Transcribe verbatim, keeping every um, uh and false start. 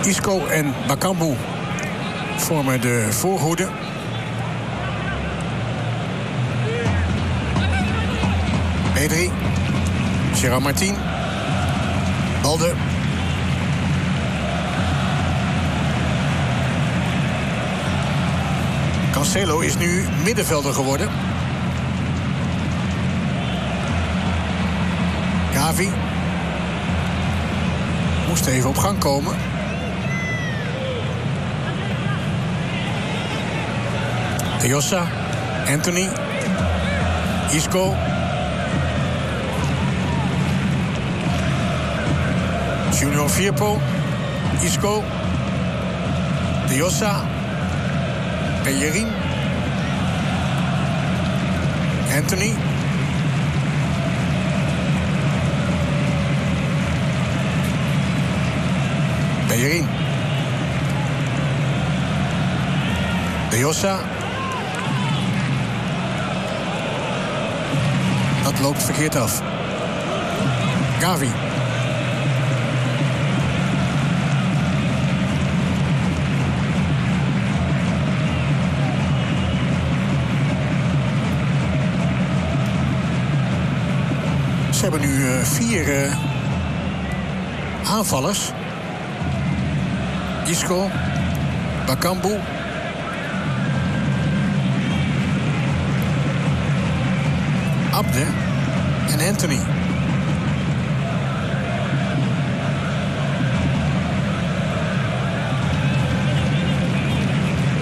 Isco en Bakambu vormen de voorhoede. Pedri. Gerard Martin. Balde. Cancelo is nu middenvelder geworden. Gavi. Moest even op gang komen. De Jossa. Anthony. Isco. Junior Firpo. Isco. De Jossa. Bellerin. Anthony. Bellerin. De Jossa. Dat loopt verkeerd af. Gavi. Ze hebben nu uh, vier uh, aanvallers. Isco, Bakambu, Abde en Anthony.